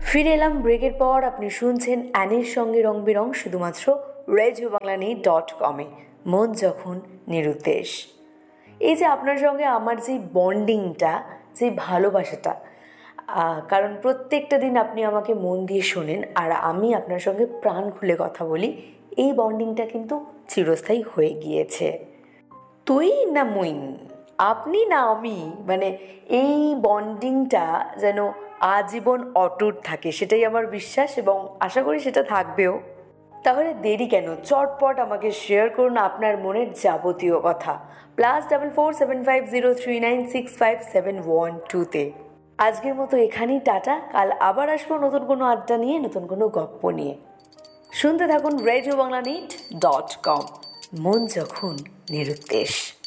ফিরে এলাম ব্রেকের পর। আপনি শুনছেন অ্যানির সঙ্গে রং বেরং, শুধুমাত্র RadioBangla.com-এ। মন যখন নিরুদ্দেশ। এই যে আপনার সঙ্গে আমার যে বন্ডিংটা, যে ভালোবাসাটা, কারণ প্রত্যেকটা দিন আপনি আমাকে মন দিয়ে শোনেন আর আমি আপনার সঙ্গে প্রাণ খুলে কথা বলি, এই বন্ডিংটা কিন্তু চিরস্থায়ী হয়ে গিয়েছে। তুই না মুই, আপনি না আমি, মানে এই বন্ডিংটা যেন আজীবন অটুট থাকে, সেটাই আমার বিশ্বাস এবং আশা করি সেটা থাকবেও। তাহলে দেরি কেন, চটপট আমাকে শেয়ার করুন আপনার মনের যাবতীয় কথা +447503965712-তে। আজকের মতো এখানেই টাটা। কাল আবার আসবো নতুন কোনো আড্ডা নিয়ে, নতুন কোনো গপ্প নিয়ে। শুনতে থাকুন RadioBangla.com, মন যখন নিরুদ্দেশ।